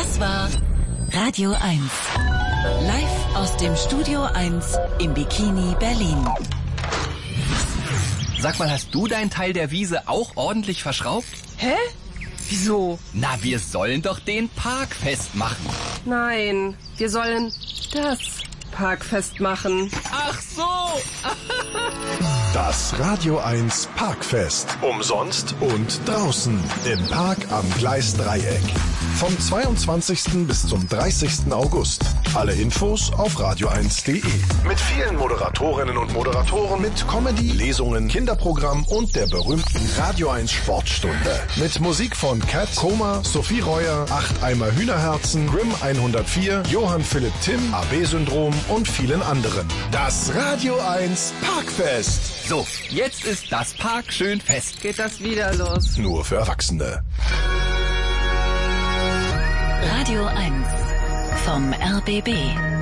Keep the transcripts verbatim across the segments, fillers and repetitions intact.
Das war Radio eins. Live aus dem Studio eins im Bikini Berlin. Sag mal, hast du deinen Teil der Wiese auch ordentlich verschraubt? Hä? Wieso? Na, wir sollen doch den Park festmachen. Nein, wir sollen das Park festmachen. Ach so! Das Radio eins Parkfest. Umsonst und draußen im Park am Gleisdreieck. Vom zweiundzwanzigsten bis zum dreißigsten August. Alle Infos auf radio eins punkt de. Mit vielen Moderatorinnen und Moderatoren, mit Comedy, Lesungen, Kinderprogramm und der berühmten Radio eins Sportstunde. Mit Musik von Cat, Koma, Sophie Reuer, Acht Eimer Hühnerherzen, Grimm hundertvier, Johann Philipp Timm, A B-Syndrom und vielen anderen. Das Radio eins Parkfest. So, jetzt ist das Park schön fest. Geht das wieder los? Nur für Erwachsene. Radio eins vom R B B.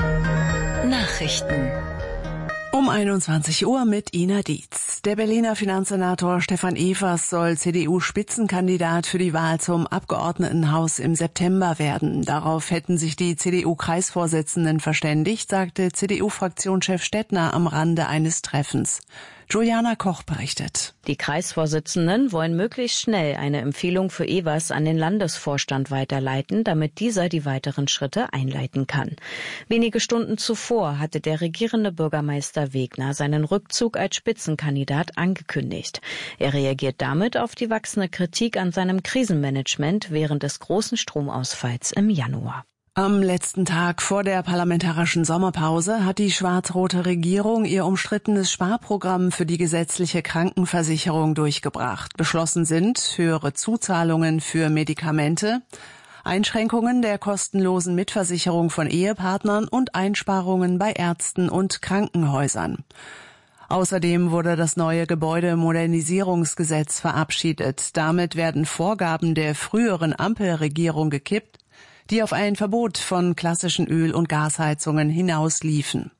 Nachrichten. Um einundzwanzig Uhr mit Ina Dietz. Der Berliner Finanzsenator Stefan Evers soll C D U-Spitzenkandidat für die Wahl zum Abgeordnetenhaus im September werden. Darauf hätten sich die C D U-Kreisvorsitzenden verständigt, sagte C D U-Fraktionschef Stettner am Rande eines Treffens. Juliana Koch berichtet. Die Kreisvorsitzenden wollen möglichst schnell eine Empfehlung für Evers an den Landesvorstand weiterleiten, damit dieser die weiteren Schritte einleiten kann. Wenige Stunden zuvor hatte der regierende Bürgermeister Wegner seinen Rückzug als Spitzenkandidat angekündigt. Er reagiert damit auf die wachsende Kritik an seinem Krisenmanagement während des großen Stromausfalls im Januar. Am letzten Tag vor der parlamentarischen Sommerpause hat die schwarz-rote Regierung ihr umstrittenes Sparprogramm für die gesetzliche Krankenversicherung durchgebracht. Beschlossen sind höhere Zuzahlungen für Medikamente, Einschränkungen der kostenlosen Mitversicherung von Ehepartnern und Einsparungen bei Ärzten und Krankenhäusern. Außerdem wurde das neue Gebäudemodernisierungsgesetz verabschiedet. Damit werden Vorgaben der früheren Ampelregierung gekippt, die auf ein Verbot von klassischen Öl- und Gasheizungen hinausliefen.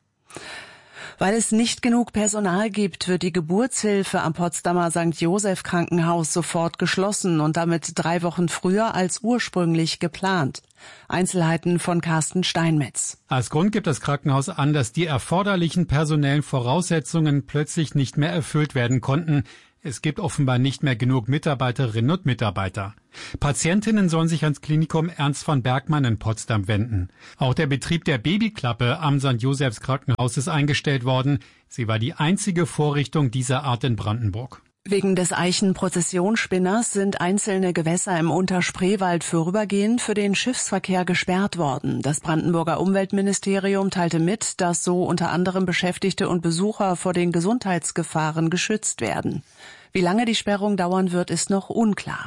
Weil es nicht genug Personal gibt, wird die Geburtshilfe am Potsdamer Sankt Joseph Krankenhaus sofort geschlossen und damit drei Wochen früher als ursprünglich geplant. Einzelheiten von Carsten Steinmetz. Als Grund gibt das Krankenhaus an, dass die erforderlichen personellen Voraussetzungen plötzlich nicht mehr erfüllt werden konnten. Es gibt offenbar nicht mehr genug Mitarbeiterinnen und Mitarbeiter. Patientinnen sollen sich ans Klinikum Ernst von Bergmann in Potsdam wenden. Auch der Betrieb der Babyklappe am Sankt Josephs Krankenhaus ist eingestellt worden. Sie war die einzige Vorrichtung dieser Art in Brandenburg. Wegen des Eichen-Prozessionsspinners sind einzelne Gewässer im Unterspreewald vorübergehend für den Schiffsverkehr gesperrt worden. Das Brandenburger Umweltministerium teilte mit, dass so unter anderem Beschäftigte und Besucher vor den Gesundheitsgefahren geschützt werden. Wie lange die Sperrung dauern wird, ist noch unklar.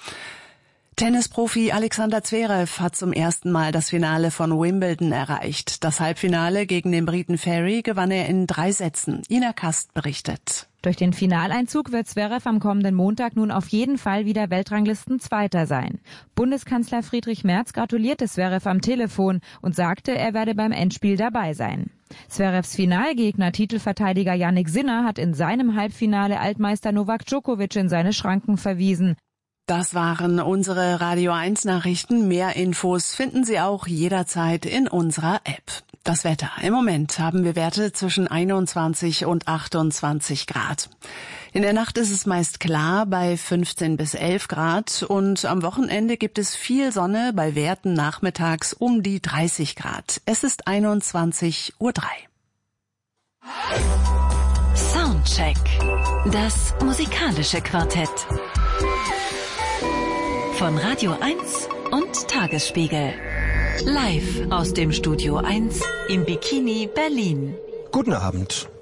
Tennisprofi Alexander Zverev hat zum ersten Mal das Finale von Wimbledon erreicht. Das Halbfinale gegen den Briten Ferry gewann er in drei Sätzen. Ina Kast berichtet. Durch den Finaleinzug wird Zverev am kommenden Montag nun auf jeden Fall wieder Weltranglistenzweiter sein. Bundeskanzler Friedrich Merz gratulierte Zverev am Telefon und sagte, er werde beim Endspiel dabei sein. Zverevs Finalgegner, Titelverteidiger Jannik Sinner, hat in seinem Halbfinale Altmeister Novak Djokovic in seine Schranken verwiesen. Das waren unsere Radio eins Nachrichten. Mehr Infos finden Sie auch jederzeit in unserer App. Das Wetter. Im Moment haben wir Werte zwischen einundzwanzig und achtundzwanzig Grad. In der Nacht ist es meist klar bei fünfzehn bis elf Grad und am Wochenende gibt es viel Sonne bei Werten nachmittags um die dreißig Grad. Es ist einundzwanzig Uhr drei. Soundcheck. Das musikalische Quartett. Von Radio eins und Tagesspiegel. Live aus dem Studio eins im Bikini Berlin. Guten Abend.